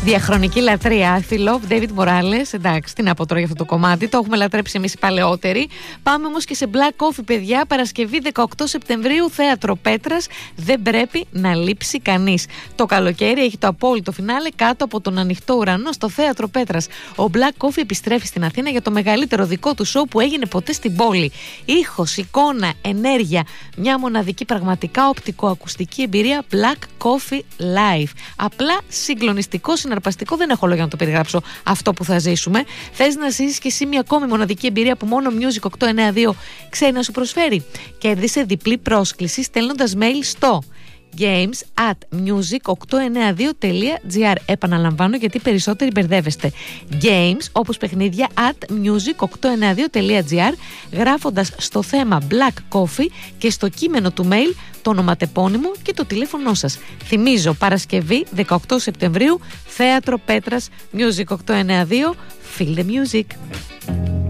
Διαχρονική λατρεία. I love David Morales. Εντάξει, τι να πω τώρα για αυτό το κομμάτι. Το έχουμε λατρέψει εμείς οι παλαιότεροι. Πάμε όμως και σε Black Coffee, παιδιά. Παρασκευή 18 Σεπτεμβρίου, Θέατρο Πέτρας. Δεν πρέπει να λείψει κανείς. Το καλοκαίρι έχει το απόλυτο φινάλε κάτω από τον ανοιχτό ουρανό στο Θέατρο Πέτρας. Ο Black Coffee επιστρέφει στην Αθήνα για το μεγαλύτερο δικό του σοου που έγινε ποτέ στην πόλη. Ήχος, εικόνα, ενέργεια. Μια μοναδική πραγματικά οπτικοακουστική εμπειρία. Black Coffee Live. Απλά συγκλονιστικό, συναρπαστικό, δεν έχω λόγια να το περιγράψω αυτό που θα ζήσουμε. Θες να ζήσεις και εσύ μια ακόμη μοναδική εμπειρία που μόνο Music 892 ξέρει να σου προσφέρει? Κέρδισε διπλή πρόσκληση στέλνοντας mail στο games@music892.gr. Επαναλαμβάνω γιατί περισσότεροι μπερδεύεστε. Games όπως παιχνίδια @music892.gr, γράφοντας στο θέμα Black Coffee και στο κείμενο του mail το ονοματεπώνυμο και το τηλέφωνό σας. Θυμίζω, Παρασκευή 18 Σεπτεμβρίου, Θέατρο Πέτρας, Music 892. Feel the music.